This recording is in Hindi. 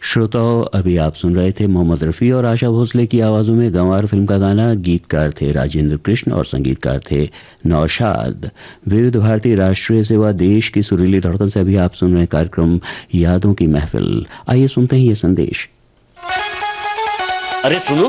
श्रोताओं, अभी आप सुन रहे थे मोहम्मद रफ़ी और आशा भोसले की आवाज़ों में गंवार फिल्म का गाना। गीतकार थे राजेंद्र कृष्ण और संगीतकार थे नौशाद। विविध भारती राष्ट्रीय सेवा देश की सुरीली धड़कन से अभी आप सुन रहे कार्यक्रम यादों की महफिल। आइए सुनते हैं ये संदेश। अरे सुनो,